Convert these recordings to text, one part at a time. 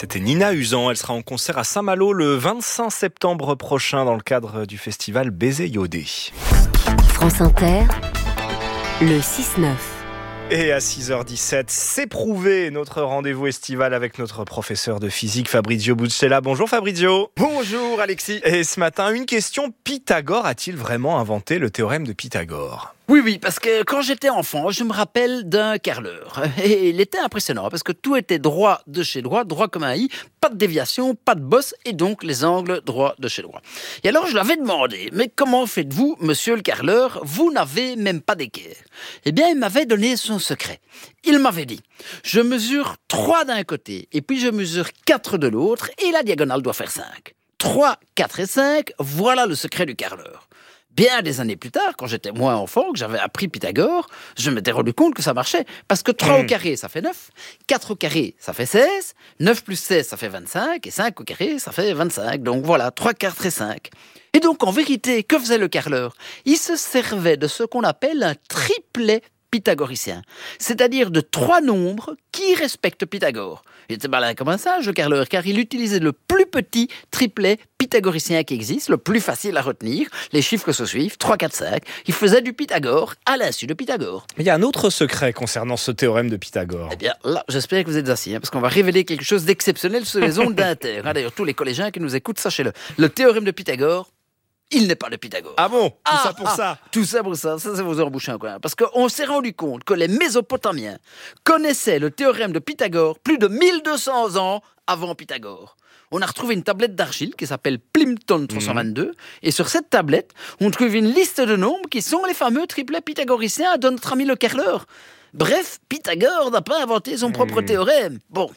C'était Nina Usan. Elle sera en concert à Saint-Malo le 25 septembre prochain dans le cadre du festival Baiser Iodé. France Inter, le 6-9. Et à 6h17, c'est prouvé, notre rendez-vous estival avec notre professeur de physique Fabrizio Buccella. Bonjour Fabrizio. Bonjour Alexis. Et ce matin, une question. Pythagore a-t-il vraiment inventé le théorème de Pythagore ? Oui, parce que quand j'étais enfant, je me rappelle d'un carreleur. Et il était impressionnant parce que tout était droit de chez droit comme un i, pas de déviation, pas de bosse et donc les angles droits de chez droit. Et alors je l'avais demandé, mais comment faites-vous, monsieur le carreleur, vous n'avez même pas d'équerre ? Eh bien, il m'avait donné son secret. Il m'avait dit, je mesure 3 d'un côté et puis je mesure 4 de l'autre et la diagonale doit faire 5. 3, 4 et 5, voilà le secret du carreleur. Bien des années plus tard, quand j'étais moins enfant, que j'avais appris Pythagore, je m'étais rendu compte que ça marchait. Parce que 3 au carré, ça fait 9, 4 au carré, ça fait 16, 9 plus 16, ça fait 25, et 5 au carré, ça fait 25. Donc voilà, 3, 4 et 5. Et donc, en vérité, que faisait le carreleur ? Il se servait de ce qu'on appelle un triplet pythagoricien, c'est-à-dire de 3 nombres qui respectent Pythagore. Il était malin comme un singe, le carreleur, car il utilisait le plus petit triplet pythagoricien qui existe, le plus facile à retenir. Les chiffres se suivent, 3, 4, 5. Il faisait du Pythagore à l'insu de Pythagore. Mais il y a un autre secret concernant ce théorème de Pythagore. Eh bien, là, j'espère que vous êtes assis, parce qu'on va révéler quelque chose d'exceptionnel sur les ondes d'Inter. D'ailleurs, tous les collégiens qui nous écoutent, sachez-le. Le théorème de Pythagore, il n'est pas de Pythagore. Ah bon ? Tout ça pour ça ? Tout ça pour ça, ça vous embouche un coin. Parce qu'on s'est rendu compte que les Mésopotamiens connaissaient le théorème de Pythagore plus de 1200 ans avant Pythagore. On a retrouvé une tablette d'argile qui s'appelle Plimpton 322, et sur cette tablette, on trouve une liste de nombres qui sont les fameux triplets pythagoriciens de notre ami le carreleur. Bref, Pythagore n'a pas inventé son propre théorème. Bon,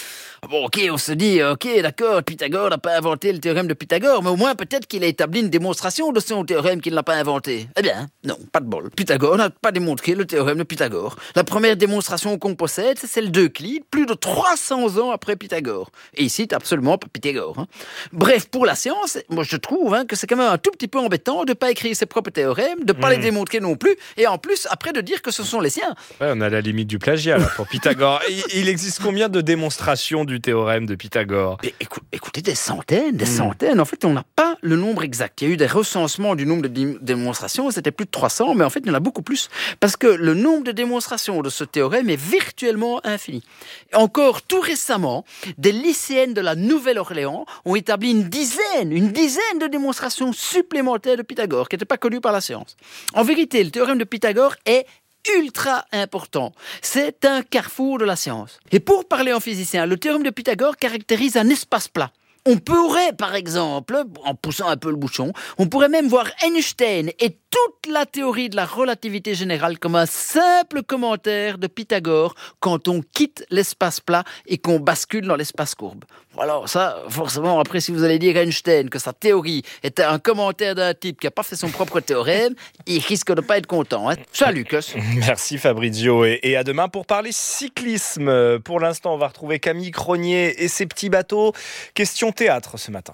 ok, on se dit, ok, d'accord, Pythagore n'a pas inventé le théorème de Pythagore, mais au moins peut-être qu'il a établi une démonstration de son théorème qu'il n'a pas inventé. Eh bien, non, pas de bol. Pythagore n'a pas démontré le théorème de Pythagore. La première démonstration qu'on possède, c'est celle d'Euclide, plus de 300 ans après Pythagore. Et ici, c'est absolument pas Pythagore. Hein. Bref, pour la science, moi je trouve que c'est quand même un tout petit peu embêtant de ne pas écrire ses propres théorèmes, de ne pas les démontrer non plus, et en plus, après de dire que ce sont les siens. Ouais, on a la limite du plagiat là, pour Pythagore. Il existe combien de démonstrations du théorème de Pythagore ? Mais écoutez, des centaines. En fait, on n'a pas le nombre exact. Il y a eu des recensements du nombre de démonstrations, c'était plus de 300, mais en fait, il y en a beaucoup plus. Parce que le nombre de démonstrations de ce théorème est virtuellement infini. Et encore tout récemment, des lycéennes de la Nouvelle-Orléans ont établi une dizaine de démonstrations supplémentaires de Pythagore, qui n'étaient pas connues par la science. En vérité, le théorème de Pythagore est ultra important. C'est un carrefour de la science. Et pour parler en physicien, le théorème de Pythagore caractérise un espace plat. On pourrait, par exemple, en poussant un peu le bouchon, on pourrait même voir Einstein et toute la théorie de la relativité générale comme un simple commentaire de Pythagore quand on quitte l'espace plat et qu'on bascule dans l'espace courbe. Alors ça, forcément, après, si vous allez dire Einstein que sa théorie était un commentaire d'un type qui n'a pas fait son propre théorème, il risque de ne pas être content. Hein. Salut, Cus. Merci Fabrizio, et à demain pour parler cyclisme. Pour l'instant, on va retrouver Camille Cronier et ses petits bateaux. Question théâtre ce matin.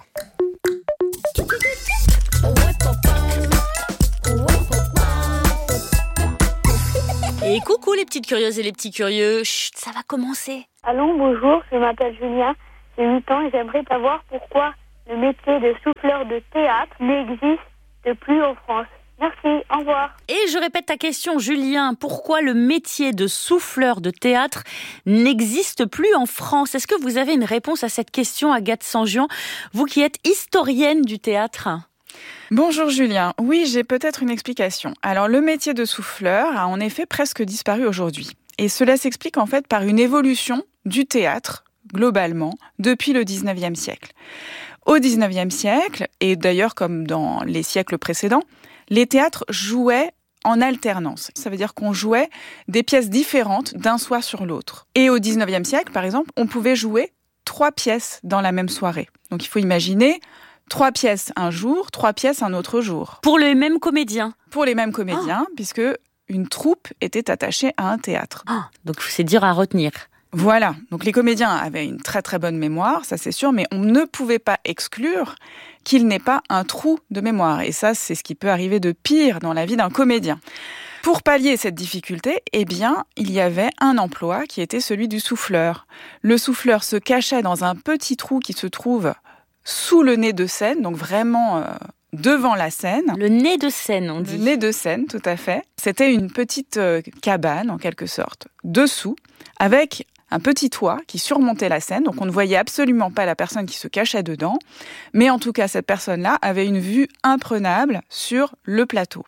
Et coucou les petites curieuses et les petits curieux. Chut, ça va commencer. Allô, bonjour, je m'appelle Julien, j'ai 8 ans et j'aimerais savoir pourquoi le métier de souffleur de théâtre n'existe plus en France. Merci, au revoir. Et je répète ta question, Julien. Pourquoi le métier de souffleur de théâtre n'existe plus en France ? Est-ce que vous avez une réponse à cette question, Agathe Sangian, vous qui êtes historienne du théâtre ? Bonjour Julien, oui j'ai peut-être une explication. Alors le métier de souffleur a en effet presque disparu aujourd'hui. Et cela s'explique en fait par une évolution du théâtre, globalement, depuis le 19e siècle. Au 19e siècle, et d'ailleurs comme dans les siècles précédents, les théâtres jouaient en alternance. Ça veut dire qu'on jouait des pièces différentes d'un soir sur l'autre. Et au 19e siècle, par exemple, on pouvait jouer 3 pièces dans la même soirée. Donc il faut imaginer 3 pièces un jour, 3 pièces un autre jour. Pour les mêmes comédiens ? Pour les mêmes comédiens, puisque une troupe était attachée à un théâtre. Donc c'est dur à retenir. Voilà, donc les comédiens avaient une très très bonne mémoire, ça c'est sûr, mais on ne pouvait pas exclure qu'il n'ait pas un trou de mémoire. Et ça, c'est ce qui peut arriver de pire dans la vie d'un comédien. Pour pallier cette difficulté, il y avait un emploi qui était celui du souffleur. Le souffleur se cachait dans un petit trou qui se trouve sous le nez de scène, donc vraiment devant la scène. Le nez de scène, on dit. Le nez de scène, tout à fait. C'était une petite cabane, en quelque sorte, dessous, avec un petit toit qui surmontait la scène, donc on ne voyait absolument pas la personne qui se cachait dedans, mais en tout cas, cette personne-là avait une vue imprenable sur le plateau.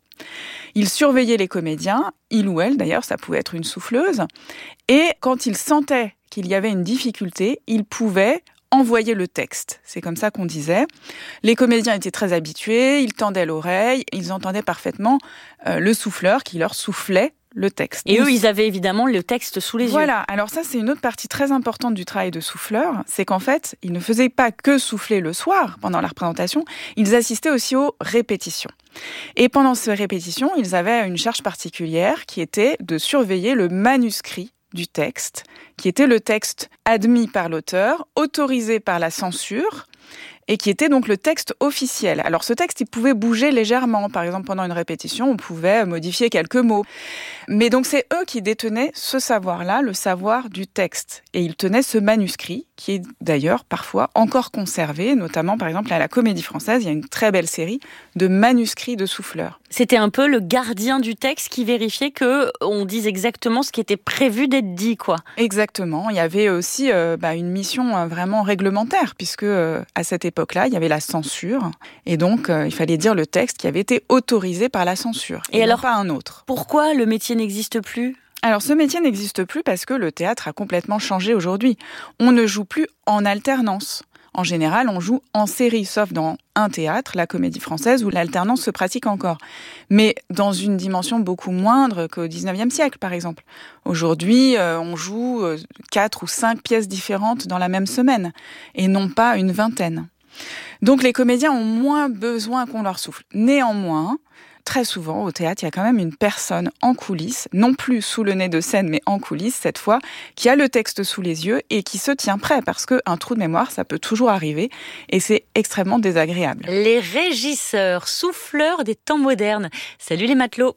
Il surveillait les comédiens, il ou elle d'ailleurs, ça pouvait être une souffleuse, et quand il sentait qu'il y avait une difficulté, il pouvait envoyer le texte. C'est comme ça qu'on disait. Les comédiens étaient très habitués, ils tendaient l'oreille, ils entendaient parfaitement le souffleur qui leur soufflait le texte. Et eux, ils avaient évidemment le texte sous les yeux. Voilà, alors ça, c'est une autre partie très importante du travail de souffleur, c'est qu'en fait, ils ne faisaient pas que souffler le soir, pendant la représentation, ils assistaient aussi aux répétitions. Et pendant ces répétitions, ils avaient une charge particulière qui était de surveiller le manuscrit du texte, qui était le texte admis par l'auteur, autorisé par la censure, et qui était donc le texte officiel. Alors ce texte, il pouvait bouger légèrement. Par exemple, pendant une répétition, on pouvait modifier quelques mots. Mais donc c'est eux qui détenaient ce savoir-là, le savoir du texte. Et ils tenaient ce manuscrit, qui est d'ailleurs parfois encore conservé, notamment par exemple à la Comédie Française, il y a une très belle série de manuscrits de souffleurs. C'était un peu le gardien du texte qui vérifiait qu'on dise exactement ce qui était prévu d'être dit, quoi. Exactement. Il y avait aussi une mission vraiment réglementaire, puisque à cette époque-là, il y avait la censure. Et donc, il fallait dire le texte qui avait été autorisé par la censure. Et alors, pas un autre. Pourquoi le métier n'existe plus ? Alors, ce métier n'existe plus parce que le théâtre a complètement changé aujourd'hui. On ne joue plus en alternance. En général, on joue en série, sauf dans un théâtre, la Comédie Française, où l'alternance se pratique encore. Mais dans une dimension beaucoup moindre qu'au XIXe siècle, par exemple. Aujourd'hui, on joue 4 ou 5 pièces différentes dans la même semaine, et non pas une vingtaine. Donc les comédiens ont moins besoin qu'on leur souffle. Néanmoins, très souvent, au théâtre, il y a quand même une personne en coulisses, non plus sous le nez de scène, mais en coulisses, cette fois, qui a le texte sous les yeux et qui se tient prêt, parce qu'un trou de mémoire, ça peut toujours arriver, et c'est extrêmement désagréable. Les régisseurs, souffleurs des temps modernes. Salut les matelots.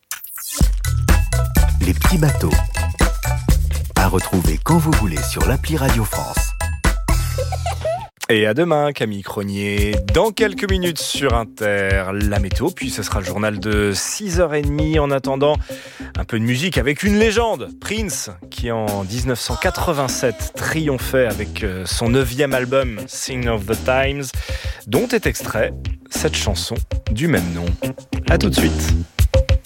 Les petits bateaux. À retrouver quand vous voulez sur l'appli Radio France. Et à demain, Camille Cronier. Dans quelques minutes sur Inter, la météo. Puis ce sera le journal de 6h30. En attendant, un peu de musique avec une légende, Prince, qui en 1987 triomphait avec son 9e album, Sign of the Times, dont est extrait cette chanson du même nom. À tout de suite.